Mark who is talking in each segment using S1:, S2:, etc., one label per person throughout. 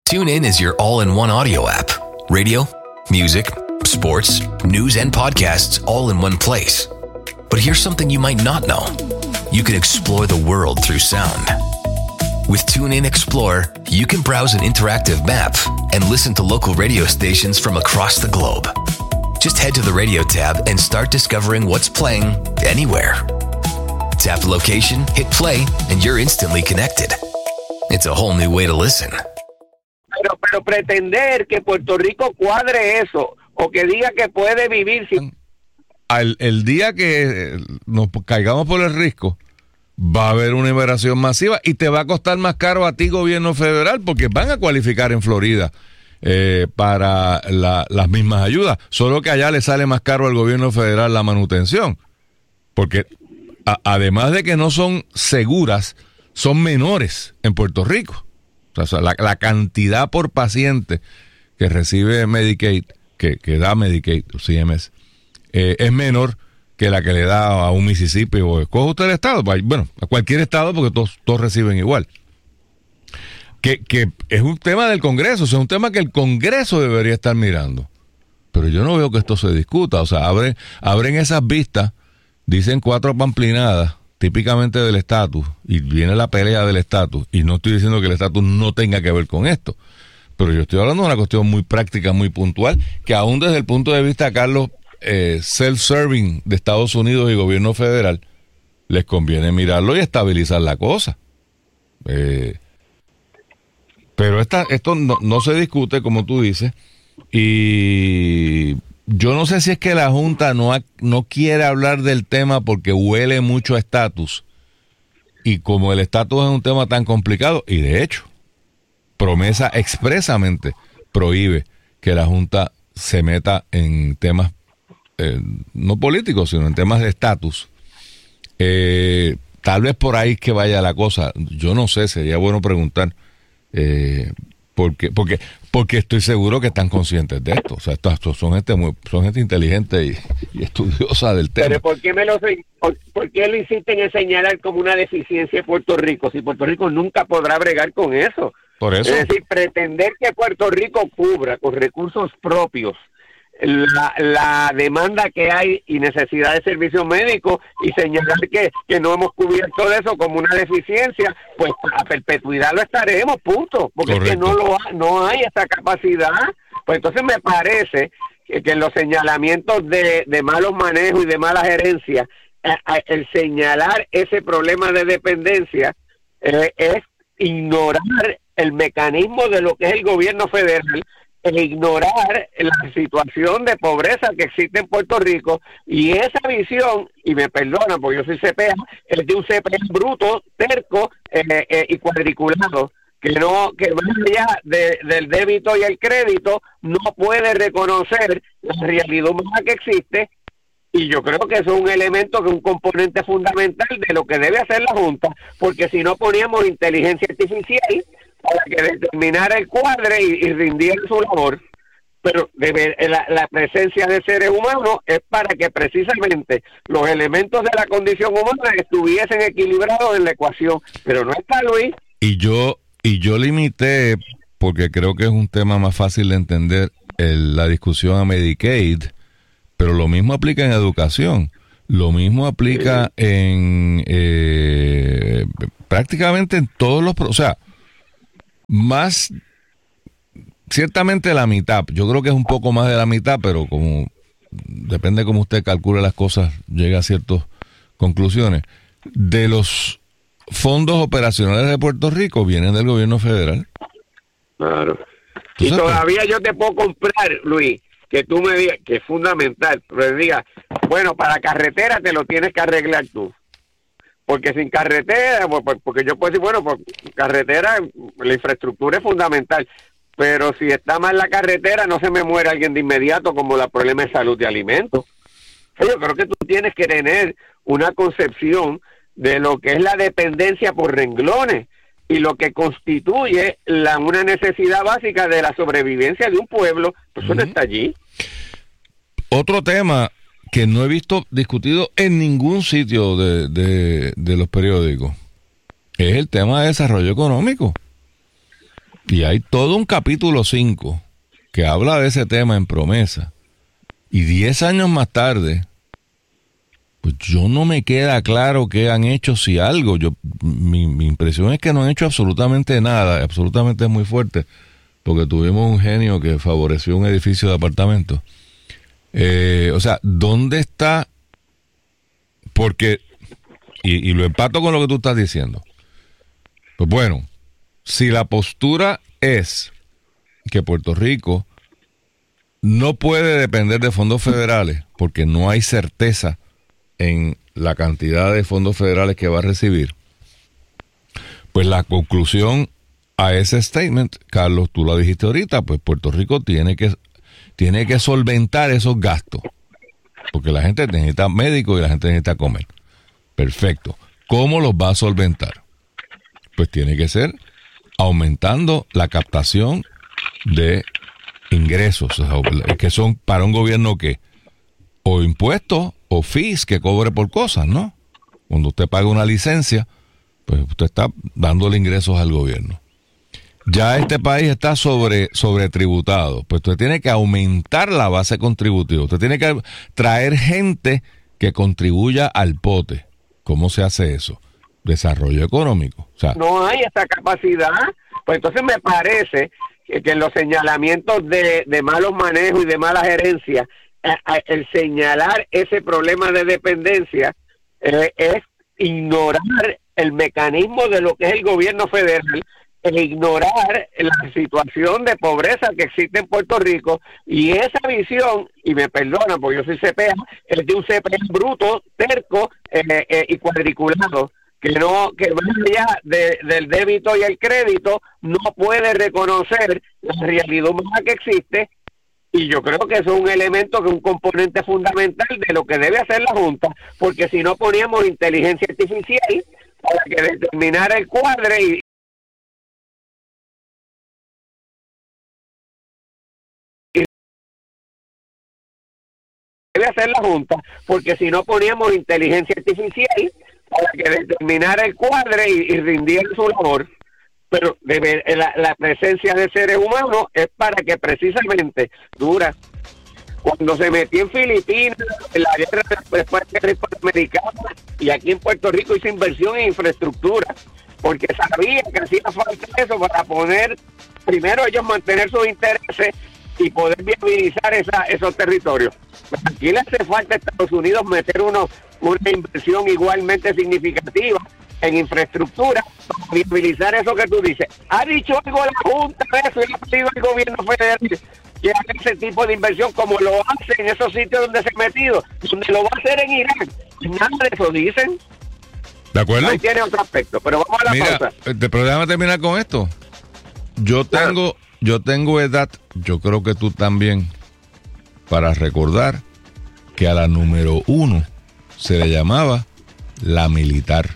S1: TuneIn is your all-in-one audio app. Radio, music, sports, news, and podcasts all in one place. But here's something you might not know. You can explore the world through sound. With TuneIn Explorer, you can browse an interactive map and listen to local radio stations from across the globe. Just head to the radio tab and start discovering what's playing anywhere. Tap location, hit play, and you're instantly connected. It's a whole new way to listen.
S2: Pero pretender que Puerto Rico cuadre eso o que diga que puede vivir sin...
S3: El día que nos caigamos por el risco, va a haber una inmigración masiva y te va a costar más caro a ti, gobierno federal, porque van a cualificar en Florida para las mismas ayudas, solo que allá le sale más caro al gobierno federal la manutención, porque además de que no son seguras, son menores en Puerto Rico. O sea, la cantidad por paciente que recibe Medicaid, que da Medicaid, o CMS, es menor que la que le da a un Mississippi o escoge usted el estado, bueno, a cualquier estado, porque todos reciben igual. Que es un tema del Congreso, o sea, es un tema que el Congreso debería estar mirando. Pero yo no veo que esto se discuta, o sea, abren esas vistas, dicen 4 pamplinadas, típicamente del estatus, y viene la pelea del estatus, y no estoy diciendo que el estatus no tenga que ver con esto, pero yo estoy hablando de una cuestión muy práctica, muy puntual, que aún desde el punto de vista, Carlos, self-serving de Estados Unidos y gobierno federal, les conviene mirarlo y estabilizar la cosa. Pero esto no se discute, como tú dices, y yo no sé si es que la Junta no quiere hablar del tema porque huele mucho a estatus, y como el estatus es un tema tan complicado, y de hecho, Promesa expresamente prohíbe que la Junta se meta en temas no políticos, sino en temas de estatus. Tal vez por ahí que vaya la cosa. Yo no sé, sería bueno preguntar, porque estoy seguro que están conscientes de esto. O sea, estos son gente inteligente y estudiosa del tema.
S2: Pero ¿por qué lo insisten en señalar como una deficiencia de Puerto Rico? Si Puerto Rico nunca podrá bregar con eso.
S3: Por eso.
S2: Es decir, pretender que Puerto Rico cubra con recursos propios la demanda que hay y necesidad de servicios médicos y señalar que no hemos cubierto eso como una deficiencia, pues a perpetuidad lo estaremos, punto, porque es que no hay esa capacidad. Pues entonces me parece que en los señalamientos de malos manejos y de mala gerencia, el señalar ese problema de dependencia es ignorar el mecanismo de lo que es el gobierno federal, e ignorar la situación de pobreza que existe en Puerto Rico, y esa visión, y me perdonan porque yo soy CPA, es de un CPA bruto, terco y cuadriculado, que más allá del débito y el crédito no puede reconocer la realidad humana que existe. Y yo creo que eso es un elemento, que es un componente fundamental de lo que debe hacer la Junta, porque si no poníamos inteligencia artificial para que determinara el cuadre y rindiera su labor, pero la presencia de seres humanos es para que precisamente los elementos de la condición humana estuviesen equilibrados en la ecuación, pero no está, Luis.
S3: Y yo limité, porque creo que es un tema más fácil de entender, la discusión a Medicaid, pero lo mismo aplica en educación, lo mismo aplica en prácticamente en todos los... O sea, más, ciertamente la mitad, yo creo que es un poco más de la mitad, pero como depende cómo usted calcule las cosas, llega a ciertas conclusiones, de los fondos operacionales de Puerto Rico vienen del gobierno federal.
S2: Claro. Y todavía yo te puedo comprar, Luis, que tú me digas, que es fundamental, pero digas, bueno, para carretera te lo tienes que arreglar tú. Porque sin carretera, porque yo puedo decir, bueno, pues carretera, la infraestructura es fundamental, pero si está mal la carretera, no se me muere alguien de inmediato, como los problemas de salud de alimentos. Yo creo que tú tienes que tener una concepción de lo que es la dependencia por renglones y lo que constituye una necesidad básica de la sobrevivencia de un pueblo. Pues eso no está allí.
S3: Otro tema que no he visto discutido en ningún sitio de los periódicos es el tema de desarrollo económico. Y hay todo un capítulo 5 que habla de ese tema en Promesa. Y 10 años más tarde, pues yo no me queda claro qué han hecho, si algo. Mi impresión es que no han hecho absolutamente nada. Absolutamente es muy fuerte, porque tuvimos un genio que favoreció un edificio de apartamentos. O sea, ¿dónde está? Porque, y lo empato con lo que tú estás diciendo. Pues bueno, si la postura es que Puerto Rico no puede depender de fondos federales porque no hay certeza en la cantidad de fondos federales que va a recibir, pues la conclusión a ese statement, Carlos, tú lo dijiste ahorita, pues Puerto Rico tiene que solventar esos gastos, porque la gente necesita médicos y la gente necesita comer. Perfecto. ¿Cómo los va a solventar? Pues tiene que ser aumentando la captación de ingresos, o sea, que son para un gobierno que o impuestos o fees que cobre por cosas, ¿no? Cuando usted paga una licencia, pues usted está dándole ingresos al gobierno. Ya este país está sobretributado, pues usted tiene que aumentar la base contributiva, usted tiene que traer gente que contribuya al pote. ¿Cómo se hace eso? Desarrollo económico. O sea,
S2: no hay esa capacidad, pues entonces me parece que en los señalamientos de malos manejos y de mala gerencia, el señalar ese problema de dependencia es ignorar el mecanismo de lo que es el gobierno federal, e ignorar la situación de pobreza que existe en Puerto Rico, y esa visión, y me perdonan porque yo soy CPA, es de un CPA bruto, terco y cuadriculado, que más allá del débito y el crédito no puede reconocer la realidad humana que existe. Y yo creo que eso es un elemento, que es un componente fundamental de lo que debe hacer la Junta, porque si no poníamos inteligencia artificial para que determinara el cuadre y debe hacer la Junta, porque si no poníamos inteligencia artificial para que determinara el cuadre y rindiera su labor. Pero la presencia de seres humanos es para que precisamente cuando se metió en Filipinas, en la guerra después de Hispanoamericana, y aquí en Puerto Rico hizo inversión en infraestructura, porque sabía que hacía falta eso para poder, primero ellos mantener sus intereses y poder viabilizar esos territorios. Pues aquí le hace falta a Estados Unidos meter una inversión igualmente significativa en infraestructura para viabilizar eso que tú dices. ¿Ha dicho algo la Junta de eso y ha pedido al gobierno federal que haga ese tipo de inversión como lo hace en esos sitios donde se ha metido, donde lo va a hacer en Irán? Nada de eso dicen.
S3: ¿De acuerdo?
S2: Ahí tiene otro aspecto, pero vamos a la pausa.
S3: Pero déjame terminar con esto. Yo tengo edad, yo creo que tú también, para recordar que a la número 1 se le llamaba la militar,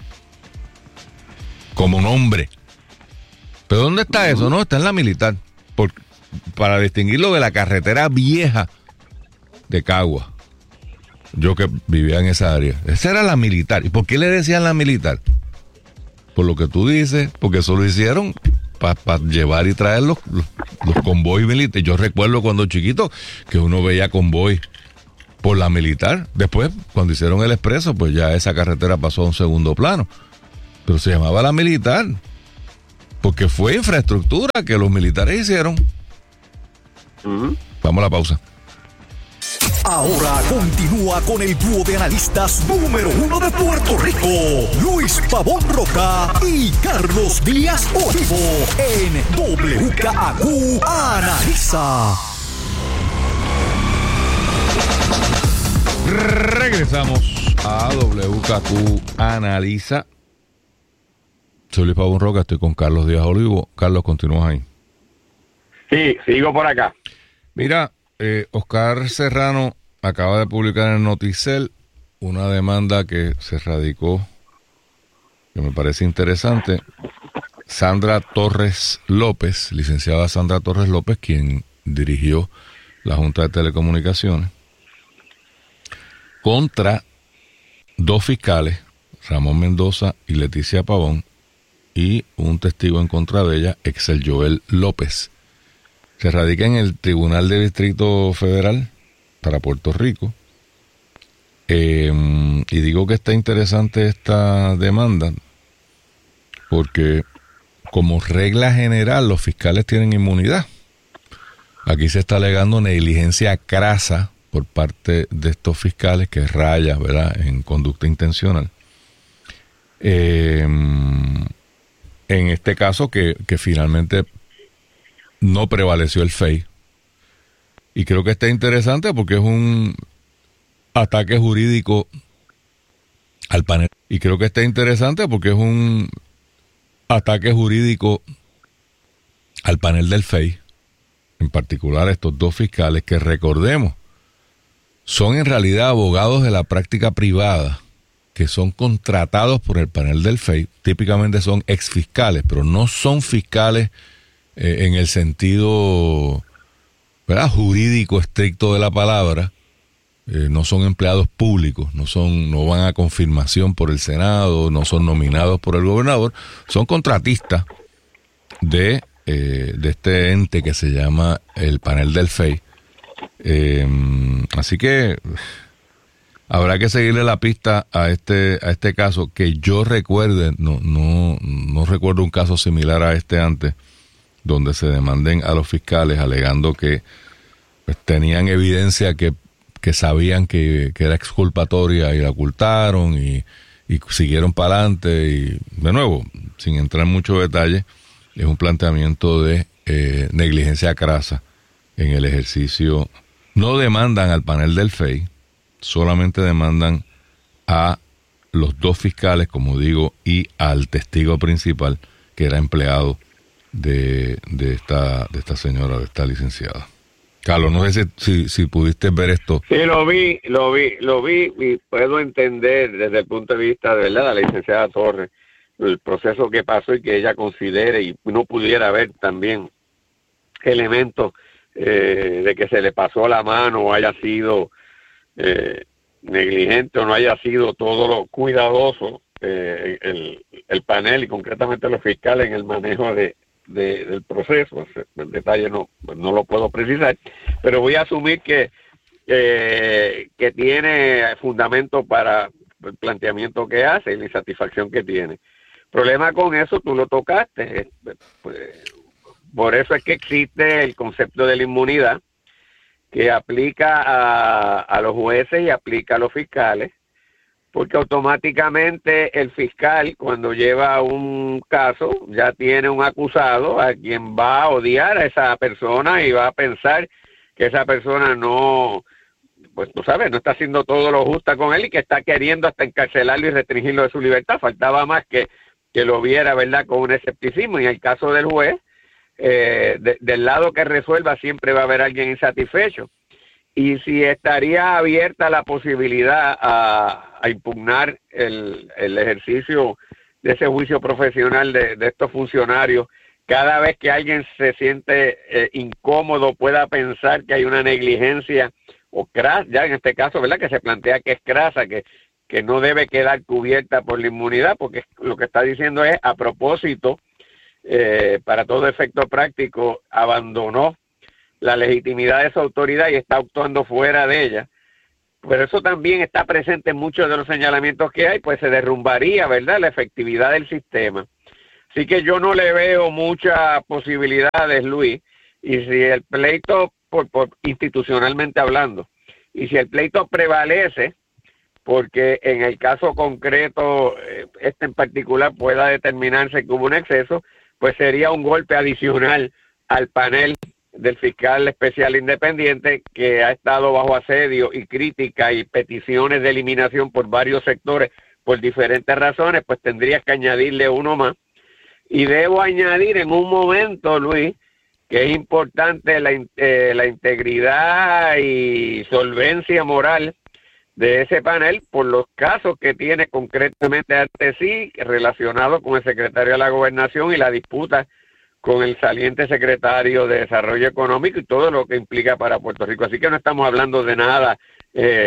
S3: como nombre. ¿Pero dónde está eso? No, está en la militar, para distinguirlo de la carretera vieja de Cagua. Yo que vivía en esa área. Esa era la militar. ¿Y por qué le decían la militar? Por lo que tú dices, porque eso lo hicieron para llevar y traer los convoys militares. Yo recuerdo cuando chiquito que uno veía convoy por la militar. Después, cuando hicieron el expreso, pues ya esa carretera pasó a un segundo plano. Pero se llamaba la militar porque fue infraestructura que los militares hicieron. Vamos a la pausa.
S4: Ahora continúa con el dúo de analistas número 1 de Puerto Rico, Luis Pavón Roca y Carlos Díaz Olivo, en WKAQ Analiza.
S3: Regresamos a WKQ Analiza. Soy Luis Pavón Roca, estoy con Carlos Díaz Olivo. Carlos, continúas ahí.
S2: Sí, sigo por acá.
S3: Mira, Oscar Serrano acaba de publicar en el Noticel una demanda que se radicó, que me parece interesante. Sandra Torres López, licenciada Sandra Torres López, quien dirigió la Junta de Telecomunicaciones, contra dos fiscales, Ramón Mendoza y Leticia Pavón, y un testigo en contra de ella, Excel Joel López. Se radica en el Tribunal de Distrito Federal para Puerto Rico. Y digo que está interesante esta demanda porque como regla general los fiscales tienen inmunidad. Aquí se está alegando negligencia crasa por parte de estos fiscales que raya, ¿verdad?, en conducta intencional. En este caso que finalmente no prevaleció el FEI. Y creo que está interesante porque es un ataque jurídico al panel. Y creo que está interesante porque es un ataque jurídico al panel del FEI, en particular estos dos fiscales que, recordemos, son en realidad abogados de la práctica privada que son contratados por el panel del FEI. Típicamente son exfiscales, pero no son fiscales en el sentido, ¿verdad?, jurídico estricto de la palabra. No son empleados públicos, no van a confirmación por el Senado, no son nominados por el gobernador, son contratistas de este ente que se llama el panel del FEI. Así que habrá que seguirle la pista a este caso, que yo recuerde, no recuerdo un caso similar a este antes, donde se demanden a los fiscales alegando que pues, tenían evidencia que sabían que era exculpatoria y la ocultaron y siguieron para adelante. Y de nuevo, sin entrar en mucho detalle, es un planteamiento de negligencia crasa en el ejercicio. No demandan al panel del FEI, solamente demandan a los dos fiscales, como digo, y al testigo principal, que era empleado de esta señora, de esta licenciada. Carlos, no sé si pudiste ver esto.
S2: Sí, lo vi y puedo entender desde el punto de vista de verdad la licenciada Torres el proceso que pasó y que ella considere y no pudiera ver también elementos de que se le pasó la mano o haya sido negligente o no haya sido todo lo cuidadoso el panel y concretamente los fiscales en el manejo del proceso. El detalle no lo puedo precisar, pero voy a asumir que tiene fundamento para el planteamiento que hace y la insatisfacción que tiene. Problema con eso, tú lo tocaste, pues, por eso es que existe el concepto de la inmunidad que aplica a los jueces y aplica a los fiscales, porque automáticamente el fiscal, cuando lleva un caso, ya tiene un acusado a quien va a odiar a esa persona y va a pensar que esa persona no, pues tú sabes, no está haciendo todo lo justo con él y que está queriendo hasta encarcelarlo y restringirlo de su libertad. Faltaba más que lo viera, ¿verdad?, con un escepticismo. Y en el caso del juez, del lado que resuelva siempre va a haber alguien insatisfecho. Y si estaría abierta la posibilidad a impugnar el ejercicio de ese juicio profesional de estos funcionarios, cada vez que alguien se siente incómodo pueda pensar que hay una negligencia o crasa, ya en este caso, ¿verdad?, que se plantea que es crasa, que no debe quedar cubierta por la inmunidad, porque lo que está diciendo es, a propósito, para todo efecto práctico, abandonó la legitimidad de su autoridad y está actuando fuera de ella. Pero eso también está presente en muchos de los señalamientos que hay, pues se derrumbaría, ¿verdad?, la efectividad del sistema. Así que yo no le veo muchas posibilidades, Luis, y si el pleito, por institucionalmente hablando, y si el pleito prevalece, porque en el caso concreto, este en particular, pueda determinarse que hubo un exceso, pues sería un golpe adicional al panel del fiscal especial independiente que ha estado bajo asedio y crítica y peticiones de eliminación por varios sectores por diferentes razones, pues tendrías que añadirle uno más. Y debo añadir en un momento, Luis, que es importante la integridad y solvencia moral de ese panel por los casos que tiene concretamente ante sí relacionados con el secretario de la Gobernación y la disputa con el saliente secretario de Desarrollo Económico y todo lo que implica para Puerto Rico. Así que no estamos hablando de nada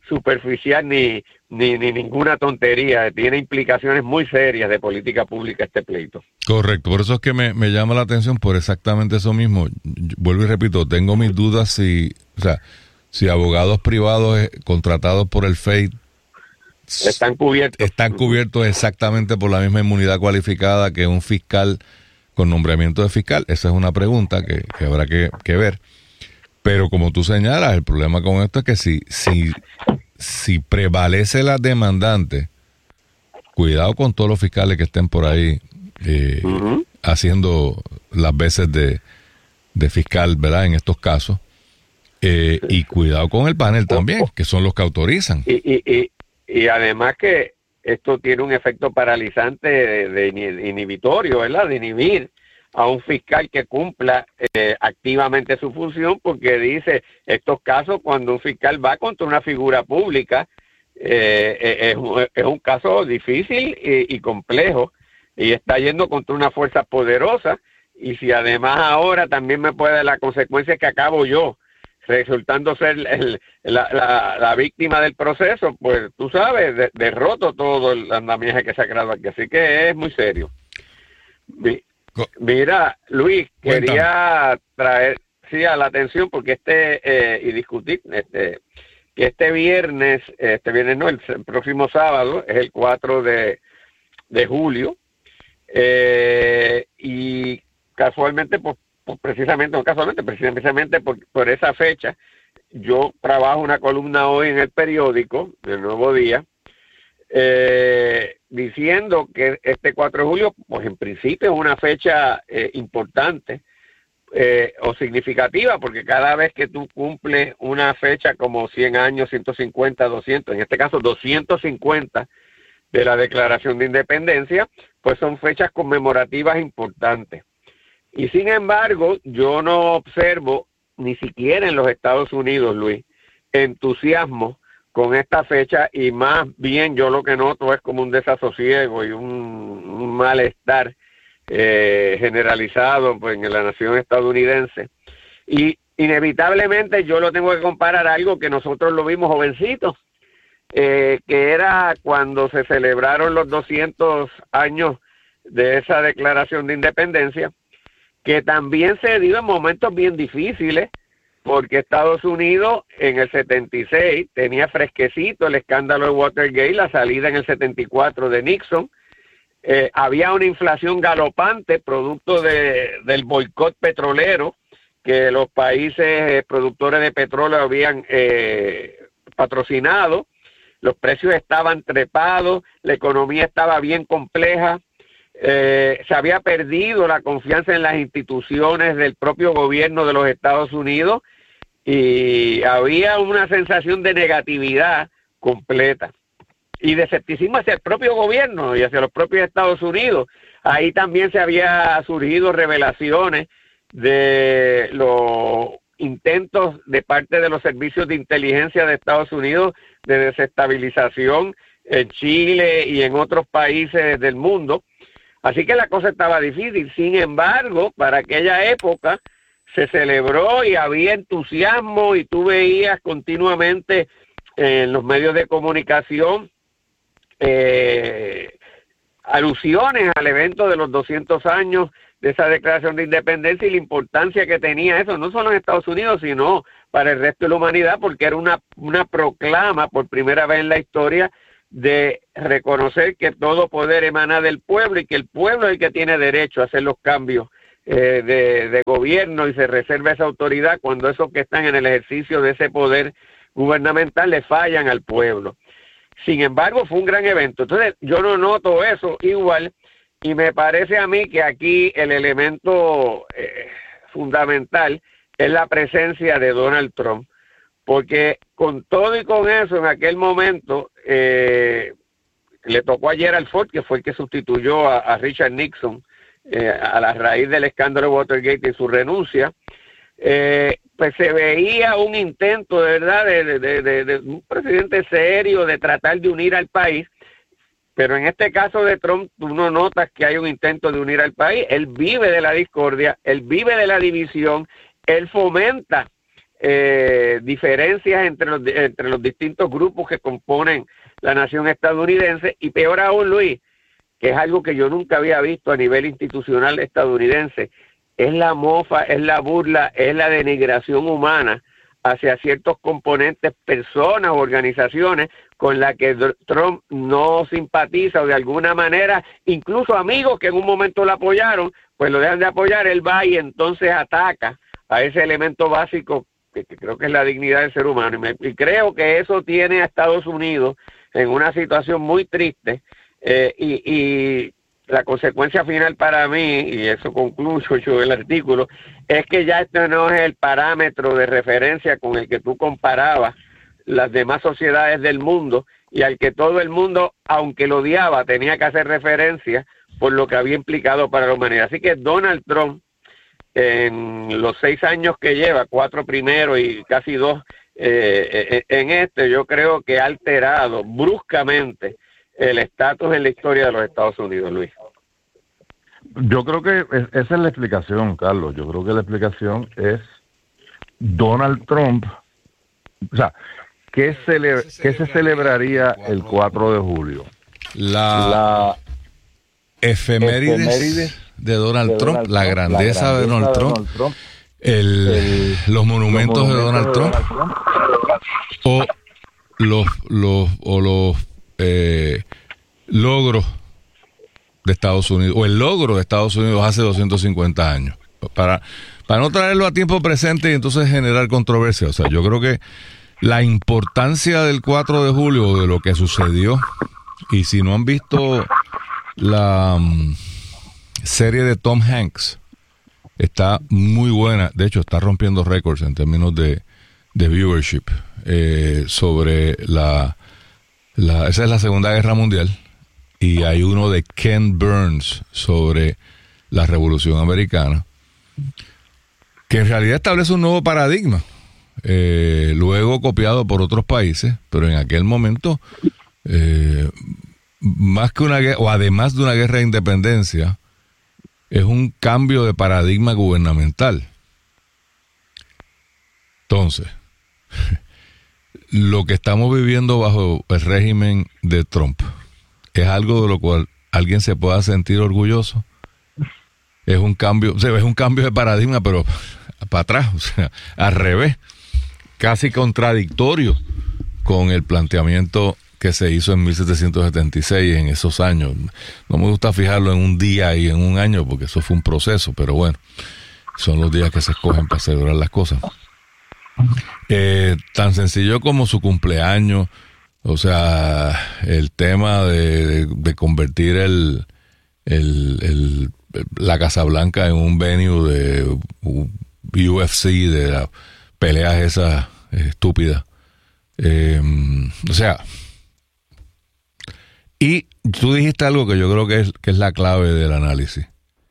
S2: superficial ni ninguna tontería. Tiene implicaciones muy serias de política pública este pleito.
S3: Correcto, por eso es que me llama la atención por exactamente eso mismo. Vuelvo y repito, tengo mis dudas si abogados privados contratados por el FEI
S2: están
S3: cubiertos exactamente por la misma inmunidad cualificada que un fiscal con nombramiento de fiscal. Esa es una pregunta que habrá que ver. Pero como tú señalas, el problema con esto es que si prevalece la demandante, cuidado con todos los fiscales que estén por ahí haciendo las veces de fiscal, ¿verdad? En estos casos. Y cuidado con el panel también, que son los que autorizan.
S2: Y además que esto tiene un efecto paralizante de inhibitorio, ¿verdad? De inhibir a un fiscal que cumpla activamente su función, porque dice, estos casos cuando un fiscal va contra una figura pública, es un caso difícil y complejo, y está yendo contra una fuerza poderosa, y si además ahora también me puede dar la consecuencia que acabo yo, resultando ser la víctima del proceso, pues tú sabes, derroto todo el andamiaje que se ha creado aquí, así que es muy serio. Mira, Luis, quería traer a la atención porque y discutir que este viernes no, el próximo sábado es el 4 de julio, y casualmente precisamente por esa fecha yo trabajo una columna hoy en el periódico El Nuevo Día, diciendo que este 4 de julio, pues en principio es una fecha importante o significativa, porque cada vez que tú cumples una fecha como 100 años, 150, 200, en este caso 250 de la Declaración de Independencia, pues son fechas conmemorativas importantes. Y sin embargo, yo no observo, ni siquiera en los Estados Unidos, Luis, entusiasmo con esta fecha, y más bien yo lo que noto es como un desasosiego y un malestar generalizado pues, en la nación estadounidense. Y inevitablemente yo lo tengo que comparar a algo que nosotros lo vimos jovencitos, que era cuando se celebraron los 200 años de esa Declaración de Independencia, que también se dio en momentos bien difíciles, porque Estados Unidos en el 76 tenía fresquecito el escándalo de Watergate, la salida en el 74 de Nixon, había una inflación galopante producto del boicot petrolero que los países productores de petróleo habían patrocinado, los precios estaban trepados, la economía estaba bien compleja, se había perdido la confianza en las instituciones del propio gobierno de los Estados Unidos y había una sensación de negatividad completa y de escepticismo hacia el propio gobierno y hacia los propios Estados Unidos. Ahí también se había surgido revelaciones de los intentos de parte de los servicios de inteligencia de Estados Unidos de desestabilización en Chile y en otros países del mundo. Así que la cosa estaba difícil. Sin embargo, para aquella época se celebró y había entusiasmo y tú veías continuamente en los medios de comunicación alusiones al evento de los 200 años de esa Declaración de Independencia y la importancia que tenía eso, no solo en Estados Unidos, sino para el resto de la humanidad, porque era una proclama por primera vez en la historia de reconocer que todo poder emana del pueblo y que el pueblo es el que tiene derecho a hacer los cambios de gobierno y se reserva esa autoridad cuando esos que están en el ejercicio de ese poder gubernamental le fallan al pueblo. Sin embargo, fue un gran evento. Entonces, yo no noto eso igual y me parece a mí que aquí el elemento fundamental es la presencia de Donald Trump, porque con todo y con eso, en aquel momento, le tocó a Gerald Ford, que fue el que sustituyó a Richard Nixon a la raíz del escándalo de Watergate y su renuncia, pues se veía un intento de verdad de un presidente serio de tratar de unir al país, pero en este caso de Trump tú no notas que hay un intento de unir al país. Él vive de la discordia, él vive de la división, él fomenta diferencias entre los distintos grupos que componen la nación estadounidense, y peor aún, Luis, que es algo que yo nunca había visto a nivel institucional estadounidense, es la mofa, es la burla, es la denigración humana hacia ciertos componentes, personas o organizaciones con las que Trump no simpatiza, o de alguna manera, incluso amigos que en un momento lo apoyaron, pues lo dejan de apoyar, él va y entonces ataca a ese elemento básico que creo que es la dignidad del ser humano, y creo que eso tiene a Estados Unidos en una situación muy triste, y la consecuencia final para mí, y eso concluyo yo el artículo, es que ya esto no es el parámetro de referencia con el que tú comparabas las demás sociedades del mundo, y al que todo el mundo, aunque lo odiaba, tenía que hacer referencia por lo que había implicado para la humanidad. Así que Donald Trump, en los 6 años que lleva, 4 primeros y casi 2 yo creo que ha alterado bruscamente el estatus en la historia de los Estados Unidos, Luis.
S5: Yo creo que esa es la explicación, Carlos. Yo creo que la explicación es Donald Trump. O sea, ¿qué se celebraría el 4 de julio?
S3: La efemérides de Donald Trump, la grandeza de Donald Trump, los monumentos de Donald Trump, o los logros de Estados Unidos, o el logro de Estados Unidos hace 250 años, para no traerlo a tiempo presente y entonces generar controversia. O sea, yo creo que la importancia del 4 de julio, de lo que sucedió, y si no han visto la serie de Tom Hanks, está muy buena. De hecho, está rompiendo récords en términos de viewership, sobre esa es la Segunda Guerra Mundial, y hay uno de Ken Burns sobre la Revolución Americana, que en realidad establece un nuevo paradigma, luego copiado por otros países, pero en aquel momento, más que una guerra, o además de una guerra de independencia, es un cambio de paradigma gubernamental. Entonces, lo que estamos viviendo bajo el régimen de Trump es algo de lo cual alguien se pueda sentir orgulloso. Es un cambio, o sea, es un cambio de paradigma, pero para atrás, o sea, al revés, casi contradictorio con el planteamiento que se hizo en 1776, en esos años. No me gusta fijarlo en un día y en un año, porque eso fue un proceso, pero bueno, son los días que se escogen para celebrar las cosas. Tan sencillo como su cumpleaños, o sea, el tema de convertir la Casa Blanca en un venue de UFC, de las peleas esas estúpidas. O sea, y tú dijiste algo que yo creo que es la clave del análisis.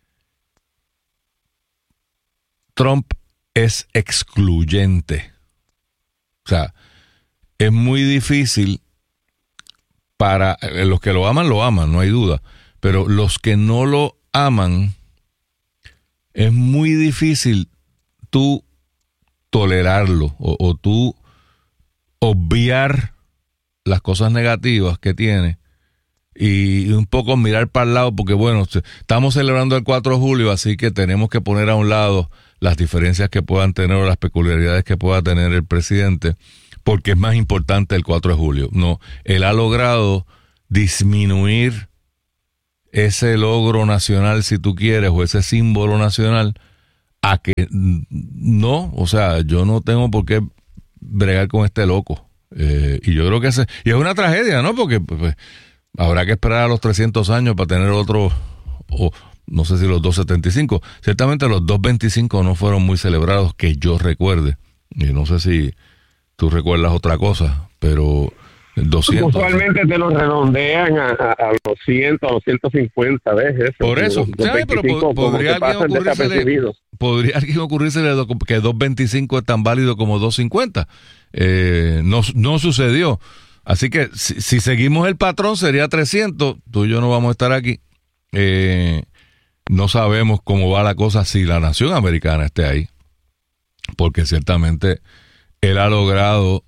S3: Trump es excluyente. O sea, es muy difícil para los que lo aman, no hay duda. Pero los que no lo aman, es muy difícil tú tolerarlo o tú obviar las cosas negativas que tiene y un poco mirar para el lado, porque bueno, estamos celebrando el 4 de julio, así que tenemos que poner a un lado las diferencias que puedan tener o las peculiaridades que pueda tener el presidente, porque es más importante el 4 de julio. No, él ha logrado disminuir ese logro nacional, si tú quieres, o ese símbolo nacional, a que no, o sea, yo no tengo por qué bregar con este loco. Y yo creo que y es una tragedia, ¿no? Porque pues, habrá que esperar a los 300 años para tener otro, o no sé si los 275. Ciertamente los 225 no fueron muy celebrados que yo recuerde. Y no sé si tú recuerdas otra cosa, pero 200.
S2: Usualmente te lo redondean a los 100, a los 150, ¿ves? Eso,
S3: por eso, ¿sabes? Pero podría alguien ocurrírsele que 225 es tan válido como 250. No sucedió. Así que si seguimos el patrón sería 300. Tú y yo no vamos a estar aquí. No sabemos cómo va la cosa si la nación americana esté ahí. porque ciertamente él ha logrado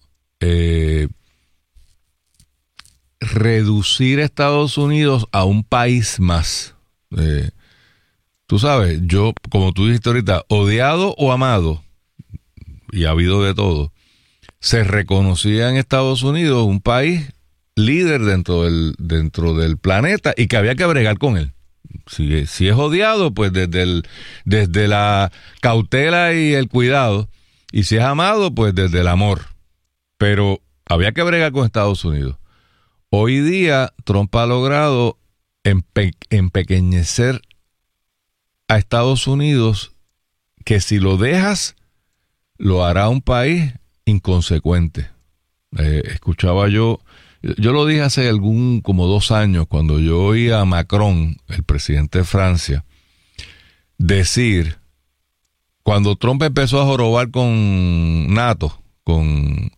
S3: reducir Estados Unidos a un país más. Tú sabes, yo, como tú dijiste ahorita, odiado o amado, y ha habido de todo, se reconocía en Estados Unidos un país líder dentro del planeta y que había que bregar con él. Si es odiado, pues desde la cautela y el cuidado, y si es amado, pues desde el amor. Pero había que bregar con Estados Unidos. Hoy día Trump ha logrado empequeñecer a Estados Unidos, que si lo dejas, lo hará un país inconsecuente. Escuchaba yo lo dije hace como 2 años, cuando yo oí a Macron, el presidente de Francia, decir, cuando Trump empezó a jorobar con NATO, con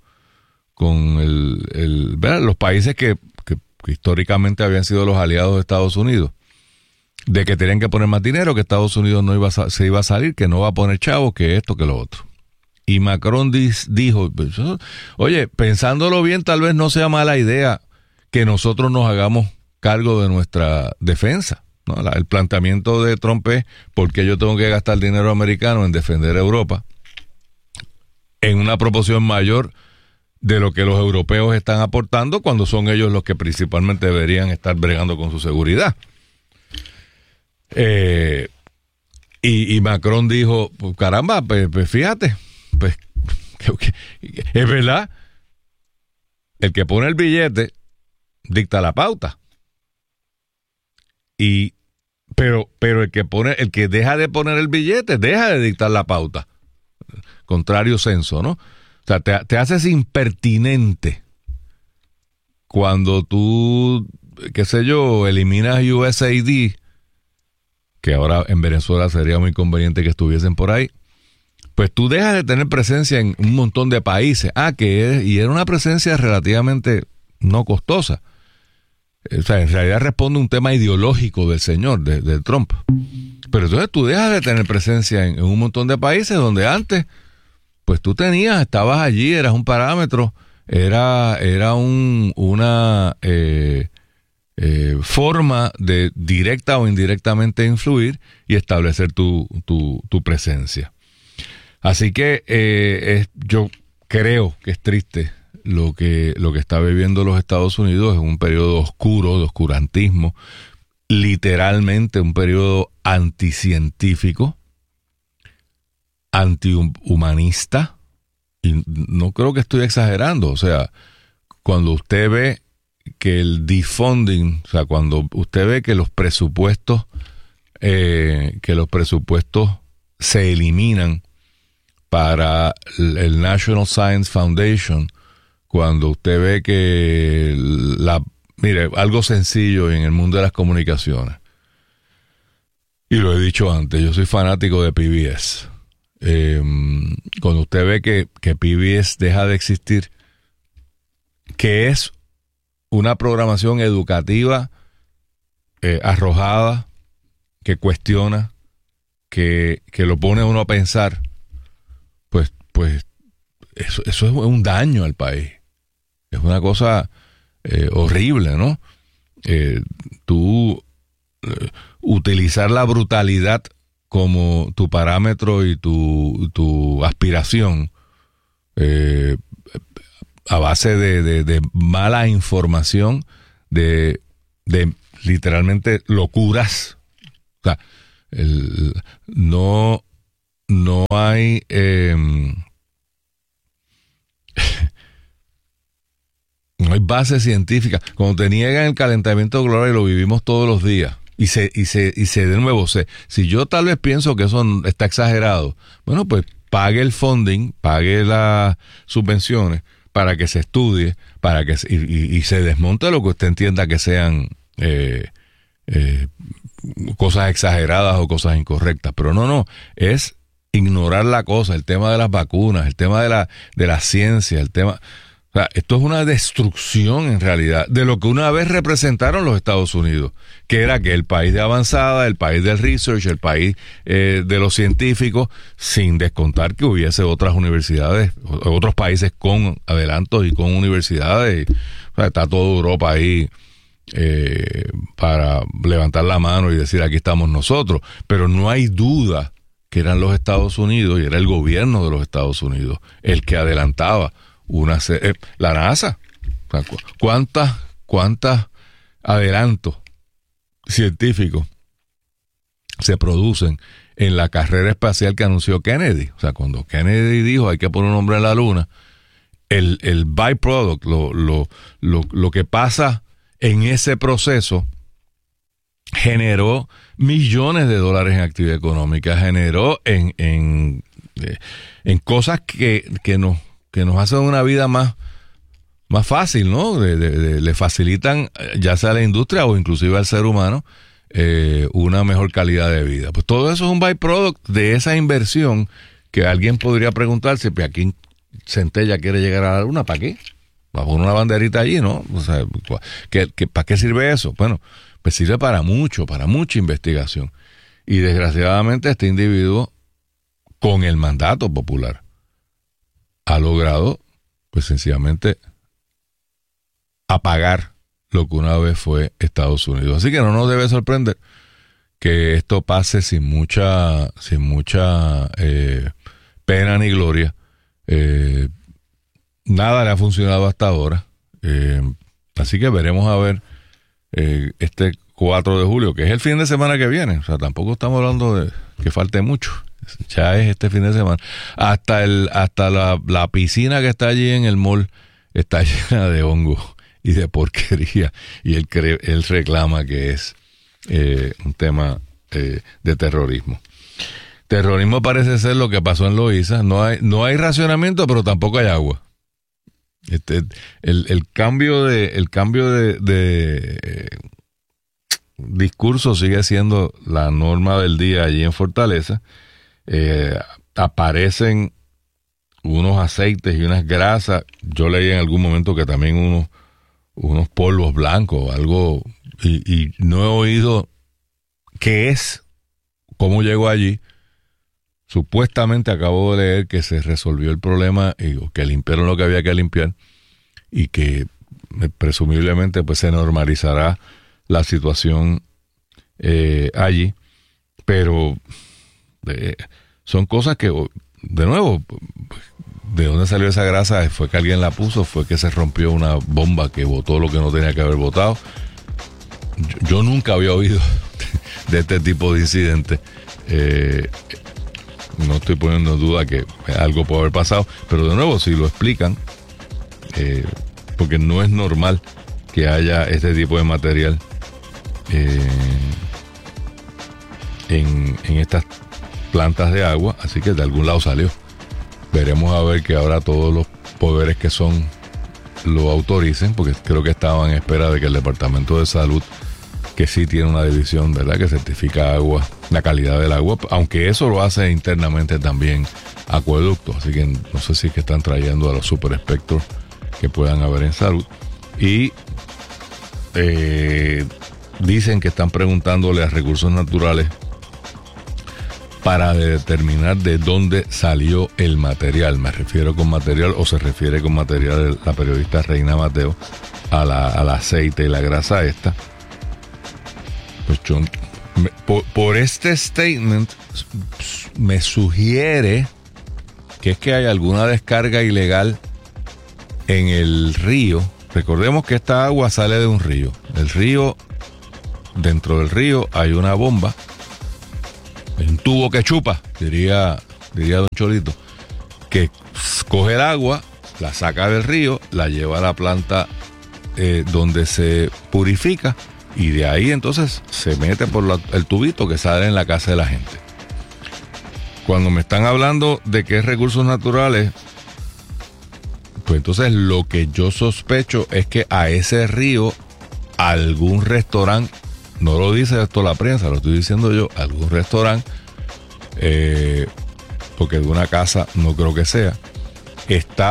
S3: los países que históricamente habían sido los aliados de Estados Unidos, de que tenían que poner más dinero, que Estados Unidos se iba a salir, que no va a poner chavos, que esto, que lo otro. Y Macron dijo, oye, pensándolo bien, tal vez no sea mala idea que nosotros nos hagamos cargo de nuestra defensa, ¿no? El planteamiento de Trump es, ¿por qué yo tengo que gastar dinero americano en defender a Europa en una proporción mayor de lo que los europeos están aportando, cuando son ellos los que principalmente deberían estar bregando con su seguridad? Y Macron dijo, pues, caramba, pues fíjate, pues es verdad, el que pone el billete dicta la pauta, pero el que deja de poner el billete deja de dictar la pauta, contrario senso, ¿no? O sea, te haces impertinente cuando tú, qué sé yo, eliminas USAID, que ahora en Venezuela sería muy conveniente que estuviesen por ahí. Pues tú dejas de tener presencia en un montón de países. Y era una presencia relativamente no costosa. O sea, en realidad responde a un tema ideológico del señor, de Trump. Pero entonces tú dejas de tener presencia en un montón de países donde antes, pues tú estabas allí, eras un parámetro, era una forma de directa o indirectamente influir y establecer tu presencia. Así que yo creo que es triste lo que está viviendo los Estados Unidos. Es un periodo oscuro, de oscurantismo, literalmente un periodo anticientífico, antihumanista, y no creo que estoy exagerando. O sea, cuando usted ve que el defunding, o sea, cuando usted ve que los presupuestos se eliminan para el National Science Foundation, cuando usted ve que mire, algo sencillo en el mundo de las comunicaciones, y lo he dicho antes, yo soy fanático de PBS. Cuando usted ve que PBS deja de existir, que es una programación educativa arrojada, que cuestiona, que lo pone a uno a pensar, pues eso es un daño al país. Es una cosa horrible, ¿no? Utilizar la brutalidad como tu parámetro y tu aspiración, a base de mala información, de literalmente locuras. O sea, no hay no hay base científica. Cuando te niegan el calentamiento global, y lo vivimos todos los días, y de nuevo, si yo tal vez pienso que eso está exagerado, bueno, pues pague el funding, pague las subvenciones para que se estudie, para que y se desmonte lo que usted entienda que sean cosas exageradas o cosas incorrectas. Pero no, es ignorar la cosa, el tema de las vacunas, el tema de la ciencia, el tema... O sea, esto es una destrucción en realidad de lo que una vez representaron los Estados Unidos, que era que el país de avanzada, el país del research, el país de los científicos, sin descontar que hubiese otras universidades, otros países con adelantos y con universidades. O sea, está toda Europa ahí para levantar la mano y decir aquí estamos nosotros, pero no hay duda que eran los Estados Unidos y era el gobierno de los Estados Unidos el que adelantaba la NASA. O sea, ¿cuántas adelantos científicos se producen en la carrera espacial que anunció Kennedy? O sea, cuando Kennedy dijo hay que poner un hombre en la luna, el byproduct, lo que pasa en ese proceso generó millones de dólares en actividad económica, generó en cosas que nos hacen una vida más fácil, ¿no? Le facilitan ya sea a la industria o inclusive al ser humano una mejor calidad de vida. Pues todo eso es un byproduct de esa inversión que alguien podría preguntarse, ¿a quién Centella quiere llegar a la luna? ¿Para qué? ¿Para poner una banderita allí, no? O sea, ¿para qué sirve eso? Bueno, pues sirve para mucha investigación. Y desgraciadamente este individuo, con el mandato popular, ha logrado, pues sencillamente, apagar lo que una vez fue Estados Unidos. Así que no nos debe sorprender que esto pase sin mucha pena ni gloria. Nada le ha funcionado hasta ahora. Así que veremos a ver este 4 de julio, que es el fin de semana que viene. O sea, tampoco estamos hablando de que falte mucho. Ya es este fin de semana. Hasta la piscina que está allí en el mall está llena de hongos y de porquería. Y él reclama que es un tema de terrorismo. Terrorismo parece ser lo que pasó en Loíza. No hay racionamiento, pero tampoco hay agua. El cambio de discurso sigue siendo la norma del día allí en Fortaleza. Aparecen unos aceites y unas grasas. Yo leí en algún momento que también unos polvos blancos, algo, y no he oído qué es, cómo llegó allí. Supuestamente acabo de leer que se resolvió el problema y que limpiaron lo que había que limpiar y que presumiblemente pues se normalizará la situación allí, pero son cosas que, de nuevo, ¿de dónde salió esa grasa? ¿Fue que alguien la puso? ¿Fue que se rompió una bomba que botó lo que no tenía que haber botado? Yo nunca había oído de este tipo de incidentes. No estoy poniendo en duda que algo puede haber pasado, pero de nuevo, si lo explican, porque no es normal que haya este tipo de material en estas plantas de agua, así que de algún lado salió. Veremos a ver que ahora todos los poderes que son lo autoricen, porque creo que estaban en espera de que el Departamento de Salud, que sí tiene una división, ¿verdad?, que certifica agua, la calidad del agua, aunque eso lo hace internamente también Acueducto, así que no sé si es que están trayendo a los super espectros que puedan haber en salud. Y dicen que están preguntándole a Recursos Naturales para determinar de dónde salió el material. Me refiero con material, o se refiere con material de la periodista Reina Mateo al aceite y la grasa esta. Pues yo, por este statement me sugiere que es que hay alguna descarga ilegal en el río. Recordemos que esta agua sale de un río. El río, dentro del río hay una bomba, un tubo que chupa, diría don Cholito, que coge el agua, la saca del río, la lleva a la planta donde se purifica, y de ahí entonces se mete por el tubito que sale en la casa de la gente. Cuando me están hablando de que es Recursos Naturales, pues entonces lo que yo sospecho es que a ese río algún restaurante, no lo dice esto la prensa, lo estoy diciendo yo, algún restaurante, porque de una casa no creo que sea, está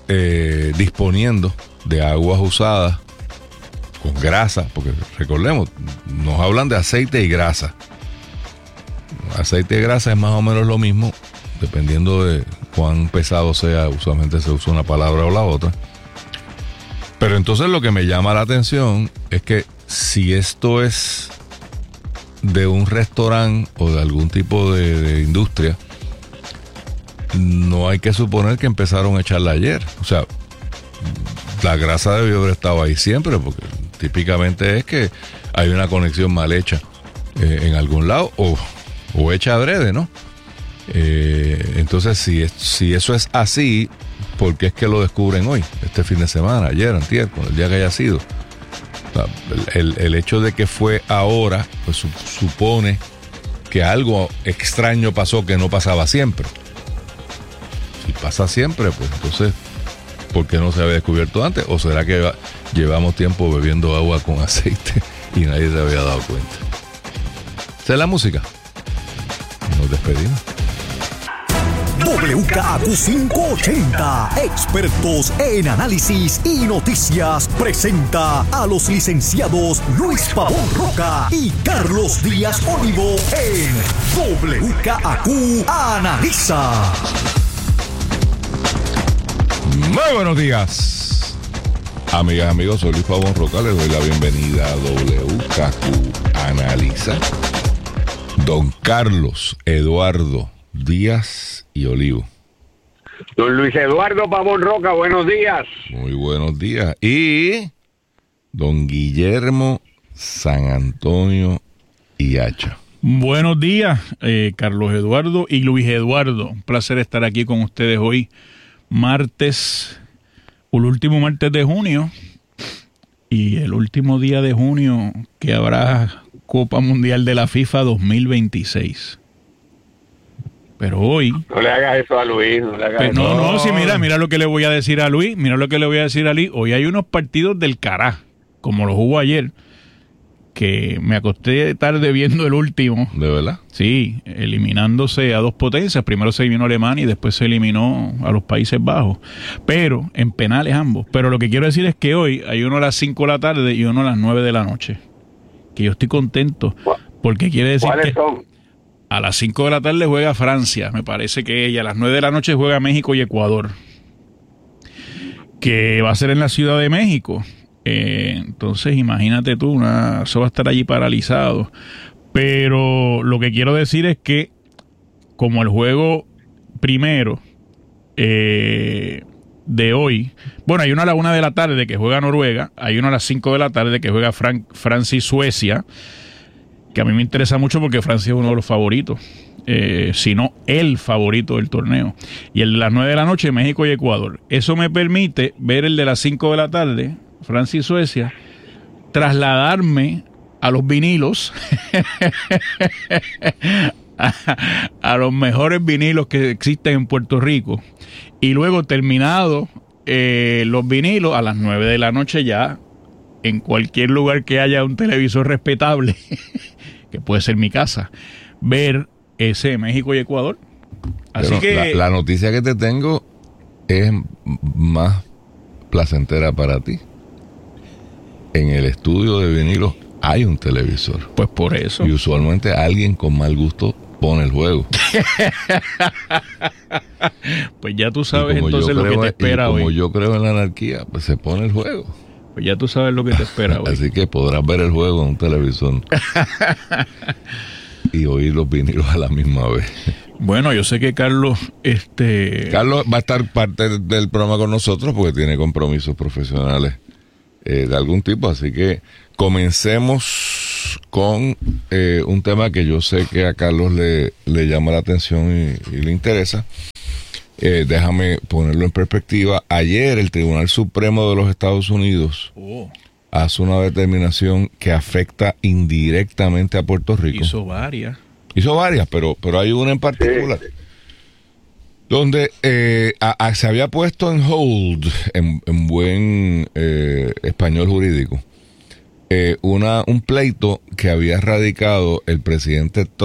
S3: disponiendo de aguas usadas con grasa, porque recordemos, nos hablan de aceite y grasa. Aceite y grasa es más o menos lo mismo, dependiendo de cuán pesado sea. Usualmente se usa una palabra o la otra. Pero entonces lo que me llama la atención es que si esto es de un restaurante o de algún tipo de industria, no hay que suponer que empezaron a echarla ayer. O sea, la grasa debió haber estado ahí siempre, porque típicamente es que hay una conexión mal hecha en algún lado o hecha adrede, ¿no? Entonces, si eso es así, ¿por qué es que lo descubren hoy, este fin de semana, ayer, antier, con el día que haya sido? O sea, el hecho de que fue ahora, pues supone que algo extraño pasó que no pasaba siempre. Si pasa siempre, pues entonces, ¿por qué no se había descubierto antes? ¿O será que llevamos tiempo bebiendo agua con aceite y nadie se había dado cuenta? Esa es la música. Nos despedimos.
S4: WKAQ 580, expertos en análisis y noticias, presenta a los licenciados Luis Pavón Roca y Carlos Díaz Olivo en WKAQ Analiza.
S3: Muy buenos días, amigas, amigos. Soy Luis Pavón Roca. Les doy la bienvenida a WKAQ Analiza. Don Carlos Eduardo Díaz y Olivo.
S2: Don Luis Eduardo Pavón Roca, buenos días.
S3: Muy buenos días. Y don Guillermo San Antonio y Hacha.
S6: Buenos días, Carlos Eduardo y Luis Eduardo. Un placer estar aquí con ustedes hoy, martes, el último martes de junio, y el último día de junio que habrá Copa Mundial de la FIFA 2026. Pero hoy...
S2: No le hagas eso a Luis, no le hagas eso.
S6: No, sí, mira lo que le voy a decir a Luis, Hoy hay unos partidos del cará, como los hubo ayer, que me acosté tarde viendo el último.
S3: ¿De verdad?
S6: Sí, eliminándose a dos potencias. Primero se eliminó Alemania y después se eliminó a los Países Bajos. Pero en penales ambos. Pero lo que quiero decir es que hoy hay uno a las 5 de la tarde y uno a las 9 de la noche. Que yo estoy contento, porque quiere decir que
S2: son?
S6: a las 5 de la tarde juega Francia, me parece que ella. A las 9 de la noche juega México y Ecuador, que va a ser en la Ciudad de México. Entonces imagínate tú, eso va a estar allí paralizado. Pero lo que quiero decir es que como el juego primero de hoy, bueno, hay uno a la 1 de la tarde que juega Noruega, hay uno a las 5 de la tarde que juega Francia y Suecia, que a mí me interesa mucho porque Francia es uno de los favoritos, si no el favorito del torneo. Y el de las 9 de la noche, México y Ecuador. Eso me permite ver el de las 5 de la tarde, Francia y Suecia, trasladarme a los vinilos, a los mejores vinilos que existen en Puerto Rico. Y luego, terminado los vinilos, a las 9 de la noche ya, en cualquier lugar que haya un televisor respetable, que puede ser mi casa, ver ese México y Ecuador. Así
S3: pero
S6: que
S3: la noticia que te tengo es más placentera para ti. En el estudio de vinilos hay un televisor.
S6: Pues por eso.
S3: Y usualmente alguien con mal gusto pone el juego.
S6: Pues ya tú sabes entonces lo que te espera hoy.
S3: Como yo creo en la anarquía, pues se pone el juego.
S6: Pues ya tú sabes lo que te espera hoy.
S3: Así que podrás ver el juego en un televisor y oír los vinilos a la misma vez.
S6: Bueno, yo sé que Carlos...
S3: Carlos va a estar parte del programa con nosotros porque tiene compromisos profesionales de algún tipo. Así que comencemos con un tema que yo sé que a Carlos le llama la atención y le interesa. Déjame ponerlo en perspectiva. Ayer el Tribunal Supremo de los Estados Unidos hace una determinación que afecta indirectamente a Puerto Rico.
S6: Hizo varias,
S3: pero hay una en particular. Sí. Donde se había puesto en hold, en buen español jurídico, un pleito que había radicado el presidente Trump